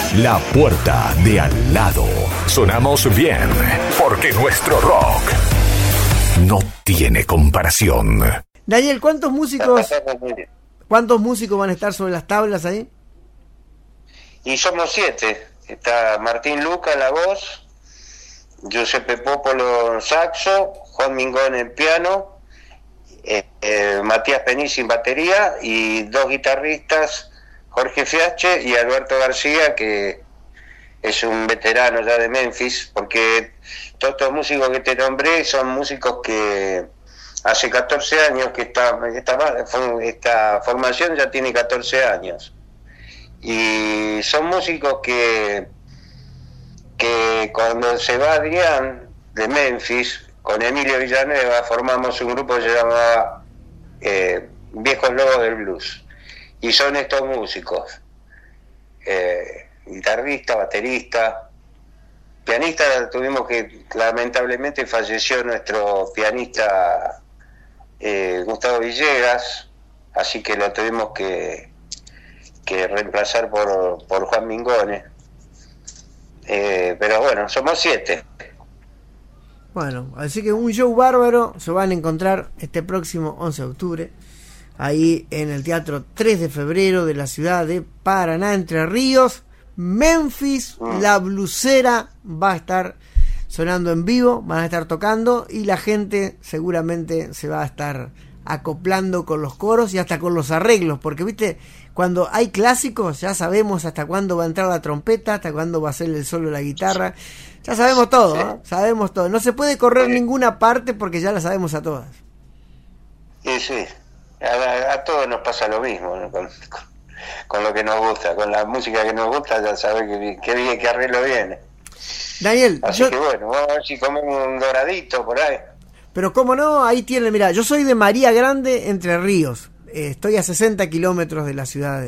La puerta de al lado. Sonamos bien, porque nuestro rock no tiene comparación. Daniel, ¿cuántos músicos van a estar sobre las tablas ahí? Y somos 7. Está Martín Luca en la voz, Giuseppe Popolo en saxo, Juan Mingón en piano, Matías Penici en batería y 2 guitarristas, Jorge Fiache y Alberto García, que es un veterano ya de Memphis, porque todos estos músicos que te nombré son músicos que hace 14 años que esta formación ya tiene 14 años. Y son músicos que cuando se va Adrián de Memphis, con Emilio Villanueva formamos un grupo que se llamaba Viejos Lobos del Blues. Y son estos músicos, guitarrista, baterista, pianista. Tuvimos que, lamentablemente falleció nuestro pianista Gustavo Villegas, así que lo tuvimos que reemplazar por Juan Mingone. Pero bueno, somos 7. Bueno, así que un show bárbaro se van a encontrar este próximo 11 de octubre ahí en el Teatro 3 de Febrero de la ciudad de Paraná, Entre Ríos. Memphis, la blusera va a estar sonando en vivo, van a estar tocando y la gente seguramente se va a estar acoplando con los coros y hasta con los arreglos, porque viste, cuando hay clásicos ya sabemos hasta cuándo va a entrar la trompeta, hasta cuándo va a ser el solo de la guitarra, ya sabemos todo, sí. ¿No? Sabemos todo, no se puede correr ninguna parte porque ya la sabemos a todas. Sí, a todos nos pasa lo mismo, ¿no? Con lo que nos gusta, con la música que nos gusta, ya sabes que arreglo viene. Daniel, así que bueno, vamos a ver si comemos un doradito por ahí. Pero cómo no, ahí tiene, mirá, yo soy de María Grande, Entre Ríos. Estoy a 60 kilómetros de la ciudad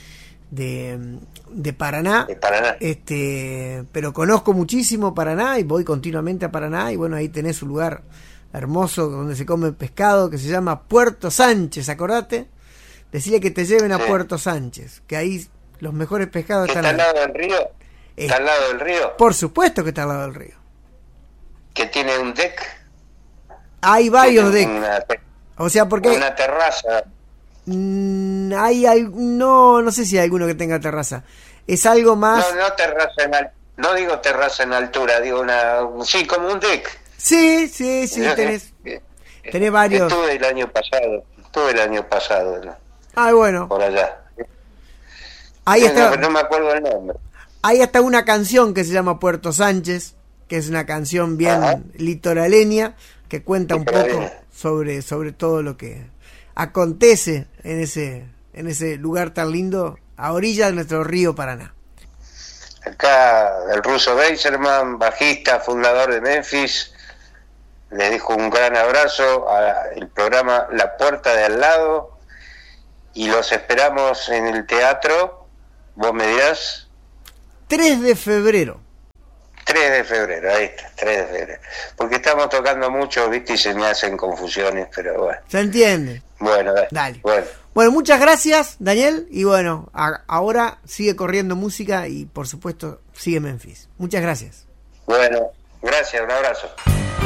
de Paraná. De Paraná. Pero conozco muchísimo Paraná y voy continuamente a Paraná. Y bueno, ahí tenés un lugar hermoso donde se come pescado que se llama Puerto Sánchez, acordate. Decirle que te lleven a Puerto Sánchez, que ahí los mejores pescados están ¿Está al lado del río? ¿Está al lado del río? Por supuesto que está al lado del río. ¿Que tiene un deck? Hay varios decks. O sea, porque una terraza. No sé si hay alguno que tenga terraza. Es algo más. No terraza no digo terraza en altura, digo sí, como un deck. Sí, tenés varios. Estuve el año pasado. ¿No? Bueno. Por allá. Ahí está. No me acuerdo el nombre. Hay hasta una canción que se llama Puerto Sánchez, que es una canción bien litoraleña, que cuenta un poco sobre todo lo que acontece en ese lugar tan lindo a orilla de nuestro río Paraná. Acá el ruso Beiserman, bajista, fundador de Memphis, le dejo un gran abrazo al programa La Puerta de Al Lado y los esperamos en el teatro, vos me dirás. 3 de febrero. 3 de febrero, ahí está, 3 de febrero. Porque estamos tocando mucho, viste, y se me hacen confusiones, pero bueno. ¿Se entiende? Bueno, dale. Bueno, muchas gracias, Daniel, y bueno, ahora sigue corriendo música y por supuesto sigue Memphis. Muchas gracias. Bueno, gracias, un abrazo.